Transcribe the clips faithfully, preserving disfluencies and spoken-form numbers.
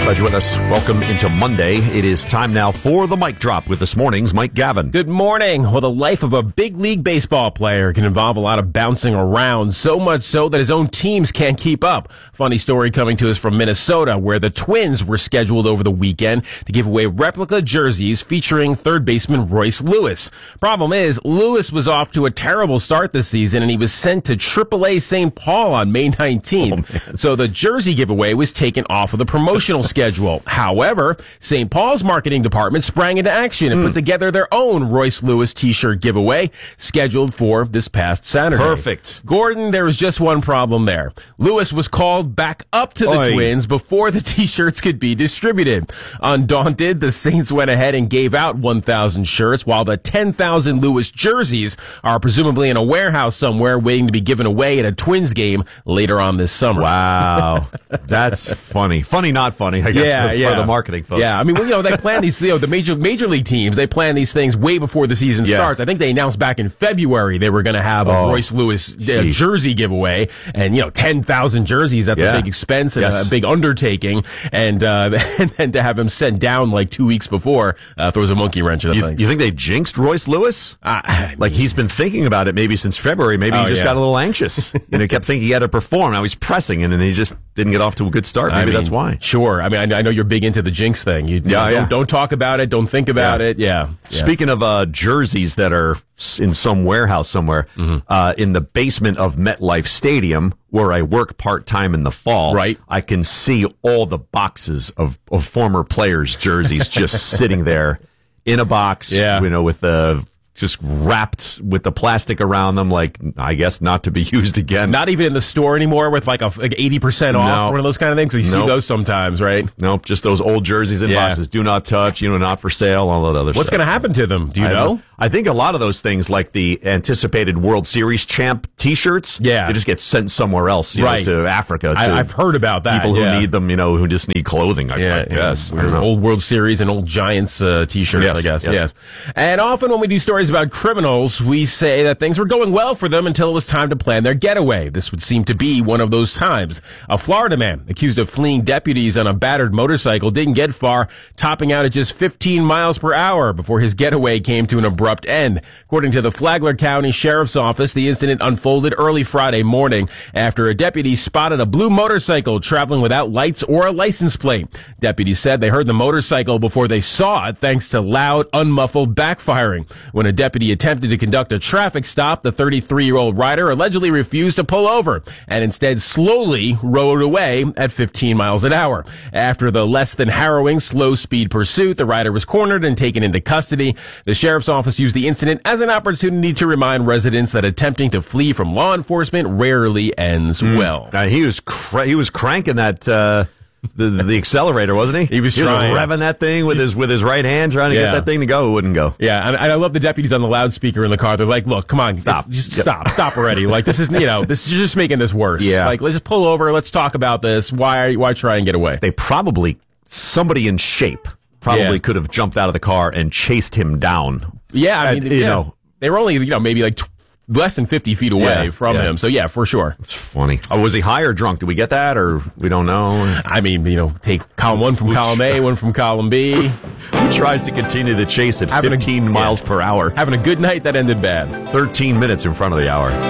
Glad you're with us. Welcome into Monday. It is time now for the mic drop with this morning's Mike Gavin. Good morning. Well, the life of a big league baseball player can involve a lot of bouncing around, so much so that his own teams can't keep up. Funny story coming to us from Minnesota, where the Twins were scheduled over the weekend to give away replica jerseys featuring third baseman Royce Lewis. Problem is, Lewis was off to a terrible start this season, and he was sent to triple A Saint Paul on May nineteenth. Oh, so the jersey giveaway was taken off of the promotional schedule. However, Saint Paul's marketing department sprang into action and mm. put together their own Royce Lewis t-shirt giveaway scheduled for this past Saturday. Perfect. Gordon, there was just one problem there. Lewis was called back up to the Oy. Twins before the t-shirts could be distributed. Undaunted, the Saints went ahead and gave out one thousand shirts, while the ten thousand Lewis jerseys are presumably in a warehouse somewhere waiting to be given away at a Twins game later on this summer. Wow. That's funny. Funny, not funny, I guess, yeah, for, yeah. for the marketing folks. Yeah, I mean, well, you know, they plan these, you know, the major major league teams, they plan these things way before the season yeah. starts. I think they announced back in February they were going to have a oh, Royce Lewis uh, jersey giveaway, and, you know, ten thousand jerseys, that's yeah. a big expense and yes. a big undertaking, and, uh, and then to have him sent down like two weeks before uh, throws a monkey wrench in the you, thing. You think they jinxed Royce Lewis? Uh, like, he's been thinking about it maybe since February. Maybe oh, he just yeah. got a little anxious. You know, he kept thinking he had to perform. Now he's pressing, and then he just didn't get off to a good start. Maybe I mean, that's why. Sure. I mean, I, I know you're big into the jinx thing. You, yeah, don't, yeah. don't talk about it. Don't think about yeah. it. Yeah. yeah. Speaking of uh, jerseys that are in some warehouse somewhere, mm-hmm. uh, in the basement of MetLife Stadium, where I work part-time in the fall, right. I can see all the boxes of, of former players' jerseys just sitting there in a box, yeah. you know, with the... just wrapped with the plastic around them, like, I guess, not to be used again. Not even in the store anymore with like a like eighty percent off, no. one of those kind of things. You nope. see those sometimes, right? Nope, just those old jerseys in yeah. boxes. Do not touch, you know, not for sale, all that other What's stuff. What's going to happen to them? Do you I know? I think a lot of those things, like the anticipated World Series champ T-shirts, yeah. they just get sent somewhere else, you right. know, to Africa. To I, I've heard about that. People who yeah. need them, you know, who just need clothing, I, yeah, I guess. Yeah. I don't know. Old World Series and old Giants uh, T-shirts, yes, I guess. Yes. yes. And often when we do stories about criminals, we say that things were going well for them until it was time to plan their getaway. This would seem to be one of those times. A Florida man accused of fleeing deputies on a battered motorcycle didn't get far, topping out at just fifteen miles per hour before his getaway came to an abrupt end. According to the Flagler County Sheriff's Office, the incident unfolded early Friday morning after a deputy spotted a blue motorcycle traveling without lights or a license plate. Deputies said they heard the motorcycle before they saw it thanks to loud, unmuffled backfiring. When a deputy attempted to conduct a traffic stop, the thirty-three-year-old rider allegedly refused to pull over and instead slowly rode away at fifteen miles an hour. After the less than harrowing slow-speed pursuit, the rider was cornered and taken into custody. The sheriff's office used the incident as an opportunity to remind residents that attempting to flee from law enforcement rarely ends mm. well. Uh, he was cra- he was cranking that uh, the the accelerator, wasn't he? He was he trying, was revving that thing with his with his right hand, trying to yeah. get that thing to go. It wouldn't go. Yeah, and, and I love the deputies on the loudspeaker in the car. They're like, "Look, come on, stop, just yep. stop, stop already! Like this is, you know, this is just making this worse. Yeah, like let's just pull over. Let's talk about this. Why are you, why try and get away? They probably somebody in shape probably yeah. could have jumped out of the car and chased him down. Yeah, I mean, and, you yeah. know, they were only, you know, maybe like T- less than fifty feet away yeah, from yeah. him. So, yeah, for sure. It's funny. Oh, was he high or drunk? Did we get that, or we don't know? I mean, you know, take column one from column A, one from column B. Who tries to continue the chase at Having fifteen a, miles yeah. per hour? Having a good night that ended bad. thirteen minutes in front of the hour.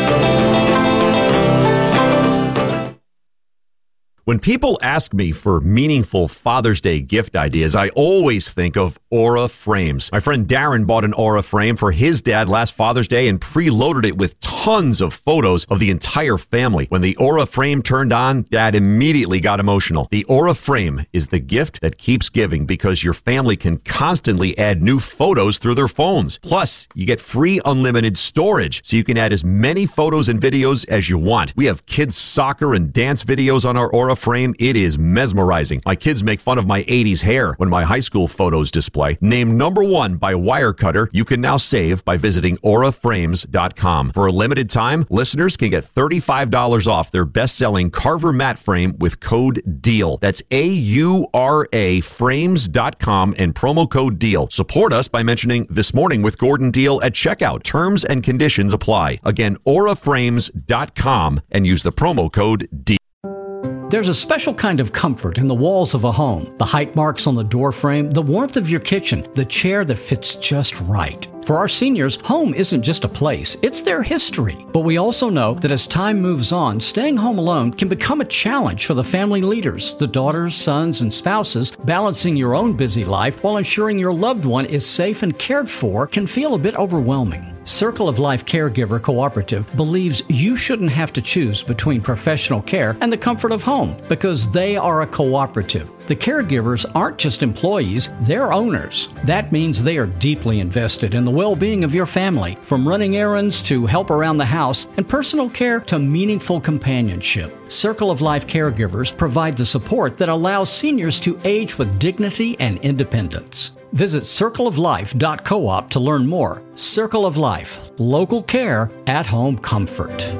When people ask me for meaningful Father's Day gift ideas, I always think of Aura Frames. My friend Darren bought an Aura frame for his dad last Father's Day and preloaded it with tons of photos of the entire family. When the Aura frame turned on, Dad immediately got emotional. The Aura frame is the gift that keeps giving because your family can constantly add new photos through their phones. Plus, you get free unlimited storage, so you can add as many photos and videos as you want. We have kids' soccer and dance videos on our Aura frame. It is mesmerizing. My kids make fun of my eighties hair when my high school photos display. Named number one by Wirecutter, you can now save by visiting aura frames dot com. For a limited time, listeners can get thirty-five dollars off their best-selling Carver mat frame with code DEAL. That's A U R A frames dot com and promo code DEAL. Support us by mentioning This Morning with Gordon Deal at checkout. Terms and conditions apply. Again, aura frames dot com and use the promo code DEAL. There's a special kind of comfort in the walls of a home, the height marks on the door frame, the warmth of your kitchen, the chair that fits just right. For our seniors, home isn't just a place, it's their history. But we also know that as time moves on, staying home alone can become a challenge for the family leaders, the daughters, sons, and spouses. Balancing your own busy life while ensuring your loved one is safe and cared for can feel a bit overwhelming. Circle of Life Caregiver Cooperative believes you shouldn't have to choose between professional care and the comfort of home because they are a cooperative. The caregivers aren't just employees, they're owners. That means they are deeply invested in the well-being of your family, from running errands to help around the house and personal care to meaningful companionship. Circle of Life Caregivers provide the support that allows seniors to age with dignity and independence. Visit circle of life dot coop to learn more. Circle of Life, local care, at-home comfort.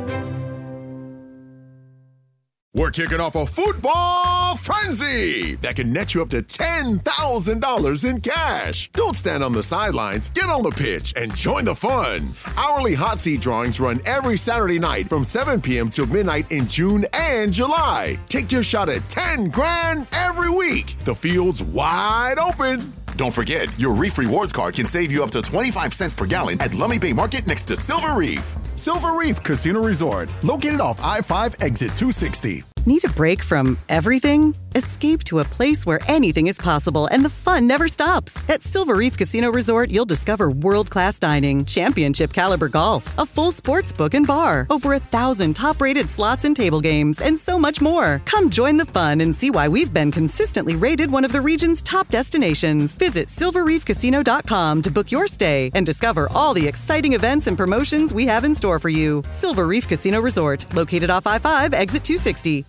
We're kicking off a football frenzy that can net you up to ten thousand dollars in cash. Don't stand on the sidelines. Get on the pitch and join the fun. Hourly hot seat drawings run every Saturday night from seven p.m. till midnight in June and July. Take your shot at ten grand every week. The field's wide open. Don't forget, your Reef Rewards card can save you up to twenty-five cents per gallon at Lummi Bay Market next to Silver Reef. Silver Reef Casino Resort, located off I five exit two sixty. Need a break from everything? Escape to a place where anything is possible and the fun never stops. At Silver Reef Casino Resort, you'll discover world-class dining, championship caliber golf, a full sports book and bar, over a thousand top-rated slots and table games, and so much more. Come join the fun and see why we've been consistently rated one of the region's top destinations. Visit silver reef casino dot com to book your stay and discover all the exciting events and promotions we have in store for you. Silver Reef Casino Resort, located off I five, exit two sixty.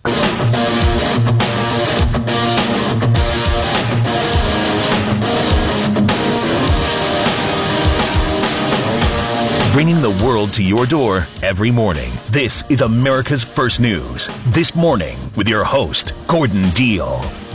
Bringing the world to your door every morning. This is America's First News. This morning with your host, Gordon Deal.